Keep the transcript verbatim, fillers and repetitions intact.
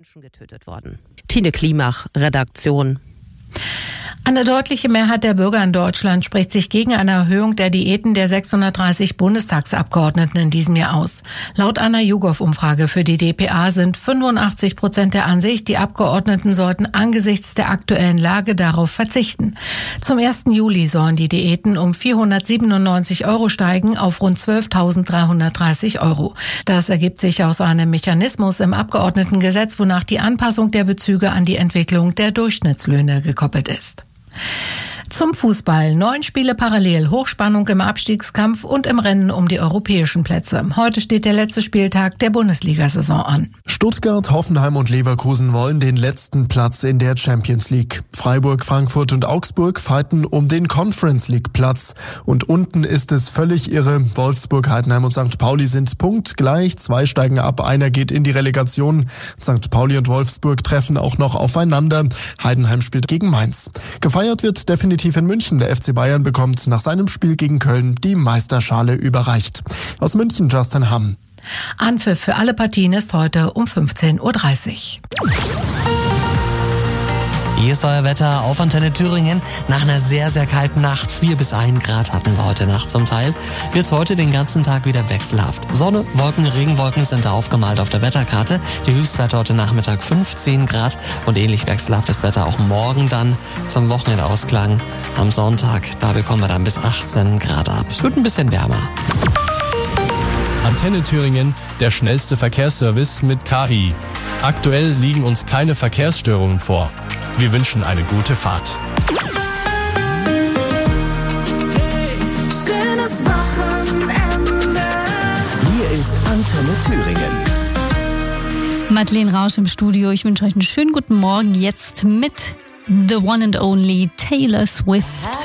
Menschen getötet worden. Tine Klimach, Redaktion. Eine deutliche Mehrheit der Bürger in Deutschland spricht sich gegen eine Erhöhung der Diäten der sechshundertdreißig Bundestagsabgeordneten in diesem Jahr aus. Laut einer YouGov-Umfrage für die D P A sind fünfundachtzig Prozent der Ansicht, die Abgeordneten sollten angesichts der aktuellen Lage darauf verzichten. Zum ersten Juli sollen die Diäten um vierhundertsiebenundneunzig Euro steigen auf rund zwölftausenddreihundertdreißig Euro. Das ergibt sich aus einem Mechanismus im Abgeordnetengesetz, wonach die Anpassung der Bezüge an die Entwicklung der Durchschnittslöhne gekoppelt ist. Zum Fußball. Neun Spiele parallel, Hochspannung im Abstiegskampf und im Rennen um die europäischen Plätze. Heute steht der letzte Spieltag der Bundesliga-Saison an. Stuttgart, Hoffenheim und Leverkusen wollen den letzten Platz in der Champions League. Freiburg, Frankfurt und Augsburg fighten um den Conference League Platz. Und unten ist es völlig irre. Wolfsburg, Heidenheim und Sankt Pauli sind punktgleich. Zwei steigen ab, einer geht in die Relegation. Sankt Pauli und Wolfsburg treffen auch noch aufeinander. Heidenheim spielt gegen Mainz. Gefeiert wird definitiv in München. Der F C Bayern bekommt nach seinem Spiel gegen Köln die Meisterschale überreicht. Aus München Justin Hamm. Anpfiff für alle Partien ist heute um fünfzehn Uhr dreißig. Hier ist euer Wetter auf Antenne Thüringen. Nach einer sehr, sehr kalten Nacht, vier bis ein Grad hatten wir heute Nacht zum Teil, wird es heute den ganzen Tag wieder wechselhaft. Sonne, Wolken, Regenwolken sind da aufgemalt auf der Wetterkarte. Die Höchstwerte heute Nachmittag fünfzehn Grad und ähnlich wechselhaftes Wetter auch morgen dann zum Wochenendausklang. Am Sonntag, da bekommen wir dann bis achtzehn Grad ab. Es wird ein bisschen wärmer. Antenne Thüringen, der schnellste Verkehrsservice mit K I. Aktuell liegen uns keine Verkehrsstörungen vor. Wir wünschen eine gute Fahrt. Hey, schönes Wochenende. Hier ist Antenne Thüringen. Madeleine Rausch im Studio. Ich wünsche euch einen schönen guten Morgen jetzt mit The One and Only Taylor Swift.